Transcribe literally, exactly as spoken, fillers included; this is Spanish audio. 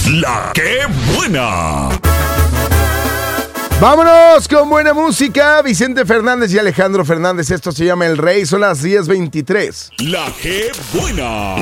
La que buena. Vámonos con buena música. Vicente Fernández y Alejandro Fernández. Esto se llama El Rey. Son las diez veintitrés. La que buena.